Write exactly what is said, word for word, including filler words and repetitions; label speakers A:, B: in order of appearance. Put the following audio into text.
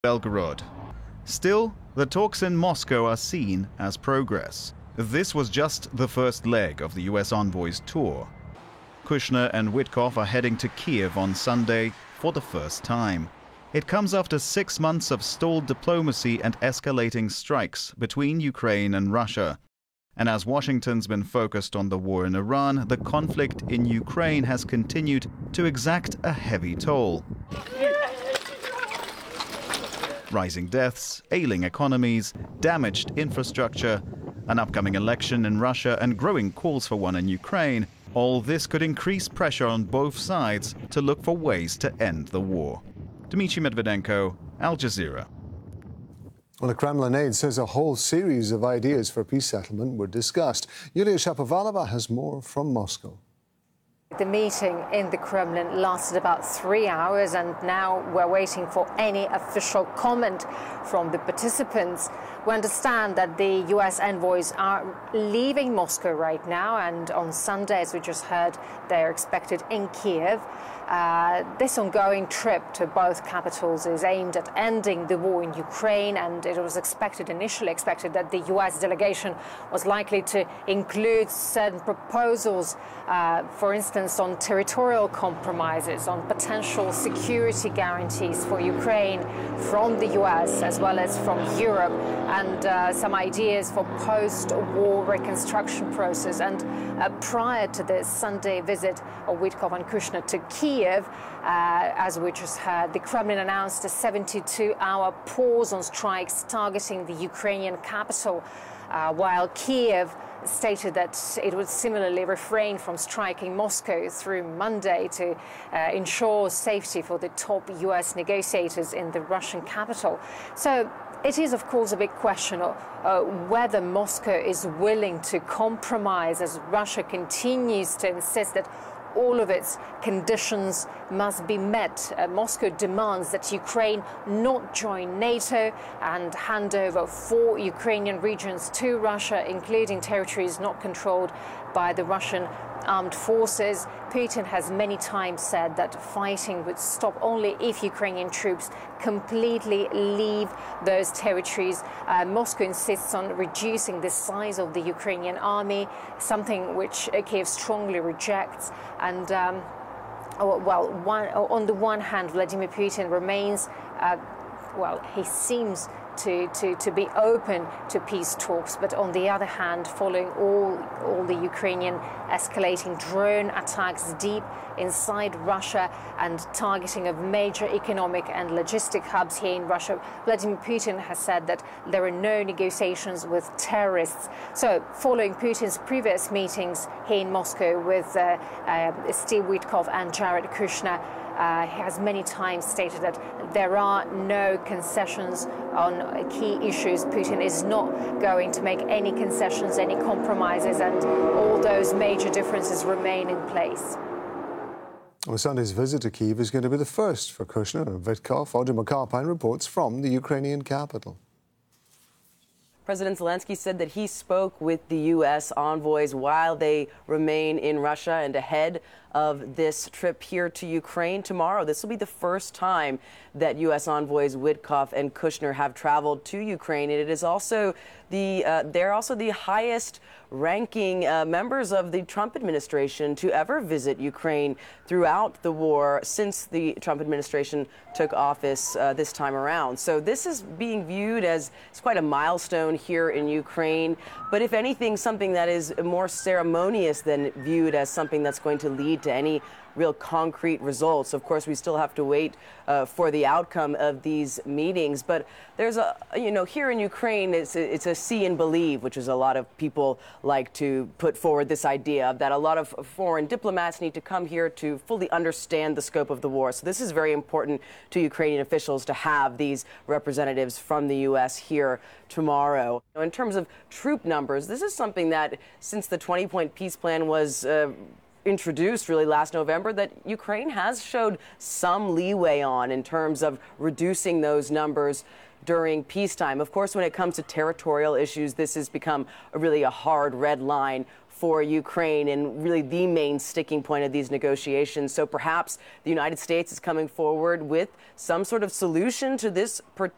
A: Belgorod. Still, the talks in Moscow are seen as progress. This was just the first leg of the U S envoy's tour. Kushner and Witkoff are heading to Kiev on Sunday for the first time. It comes after six months of stalled diplomacy and escalating strikes between Ukraine and Russia. And as Washington's been focused on the war in Iran, the conflict in Ukraine has continued to exact a heavy toll. Rising deaths, ailing economies, damaged infrastructure, an upcoming election in Russia and growing calls for one in Ukraine, all this could increase pressure on both sides to look for ways to end the war. Dmitry Medvedenko, Al Jazeera.
B: Well, the Kremlin aide says a whole series of ideas for peace settlement were discussed. Yulia Shapovalova has more from Moscow.
C: The meeting in the Kremlin lasted about three hours, and now we're waiting for any official comment from the participants. We understand that the U S envoys are leaving Moscow right now, and on Sunday, as we just heard, they're expected in Kiev. Uh, this ongoing trip to both capitals is aimed at ending the war in Ukraine, and it was expected, initially expected, that the U S delegation was likely to include certain proposals, uh, for instance, on territorial compromises, on potential security guarantees for Ukraine from the U S as well as from Europe, and uh, some ideas for post-war reconstruction process. And uh, prior to this Sunday visit of Witkoff and Kushner to Kiev, uh, as we just heard, the Kremlin announced a seventy-two hour pause on strikes targeting the Ukrainian capital, uh, while Kiev stated that it would similarly refrain from striking Moscow through Monday to uh, ensure safety for the top U S negotiators in the Russian capital. So it is, of course, a big question of uh, whether Moscow is willing to compromise as Russia continues to insist that all of its conditions must be met. Uh, Moscow demands that Ukraine not join NATO and hand over four Ukrainian regions to Russia, including territories not controlled by the Russian armed forces. Putin has many times said that fighting would stop only if Ukrainian troops completely leave those territories. Uh, Moscow insists on reducing the size of the Ukrainian army, something which uh, Kiev strongly rejects. And um, oh, well, one, on the one hand, Vladimir Putin remains, uh, well, he seems To, to, to be open to peace talks, but on the other hand, following all, all the Ukrainian escalating drone attacks deep inside Russia and targeting of major economic and logistic hubs here in Russia, Vladimir Putin has said that there are no negotiations with terrorists. So, following Putin's previous meetings here in Moscow with uh, uh, Steve Witkoff and Jared Kushner, Uh, he has many times stated that there are no concessions on key issues. Putin is not going to make any concessions, any compromises, and all those major differences remain in place.
B: Well, Sunday's visit to Kyiv is going to be the first for Kushner and Witkoff. Audrey McAlpine reports from the Ukrainian capital.
D: President Zelensky said that he spoke with the U S envoys while they remain in Russia and ahead of this trip here to Ukraine tomorrow. This will be the first time that U S envoys Witkoff and Kushner have traveled to Ukraine. And it is also the uh, they're also the highest ranking uh, members of the Trump administration to ever visit Ukraine throughout the war since the Trump administration took office uh, this time around. So this is being viewed as it's quite a milestone here in Ukraine, but if anything, something that is more ceremonious than viewed as something that's going to lead to any real concrete results. Of course, we still have to wait uh, for the outcome of these meetings. But there's a, you know, here in Ukraine, it's a, it's a see and believe, which is a lot of people like to put forward this idea of that a lot of foreign diplomats need to come here to fully understand the scope of the war. So this is very important to Ukrainian officials to have these representatives from the U S here tomorrow. In terms of troop numbers, this is something that since the twenty-point peace plan was uh, introduced really last November, that Ukraine has showed some leeway on in terms of reducing those numbers during peacetime. Of course, when it comes to territorial issues, this has become a really a hard red line for Ukraine and really the main sticking point of these negotiations. So perhaps the United States is coming forward with some sort of solution to this particular